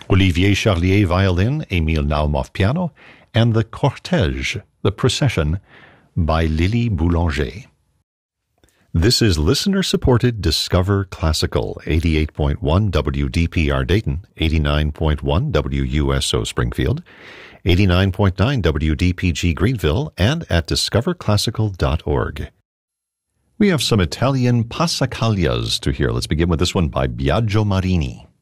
Olivier Charlier violin, Émile Naumov piano, and The Cortège, The Procession, by Lily Boulanger. This is listener-supported Discover Classical, 88.1 WDPR Dayton, 89.1 WUSO Springfield, 89.9 WDPG Greenville, and at discoverclassical.org. We have some Italian passacaglias to hear. Let's begin with this one by Biagio Marini.